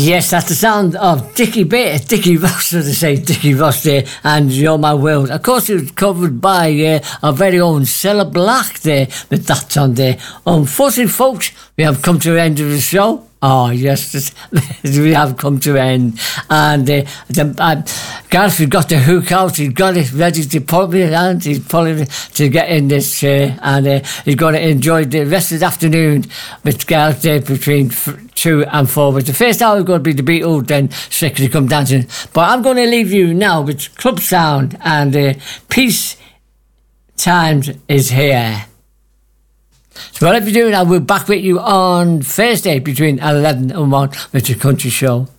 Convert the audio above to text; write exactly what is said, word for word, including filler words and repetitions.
Yes, that's the sound of Dickie Bates, Dickie Ross, as they say, Dickie Ross there, and You're My World. Of course, it was covered by uh, our very own Cilla Black there, with that on there. Unfortunately, folks, we have come to the end of the show. Oh, yes, we have come to an end. And uh, the, uh, Gareth, he's got the hook out, he's got it ready to pull it, and he's pulling it to get in this chair. And uh, he's going to enjoy the rest of the afternoon with Gareth there between f- two and four. But the first hour is going to be the Beatles, then Strictly Come Dancing. But I'm going to leave you now with Club Sound and uh, Peace Times is Here. So whatever you're doing, I will be back with you on Thursday between eleven and one with the Country Show.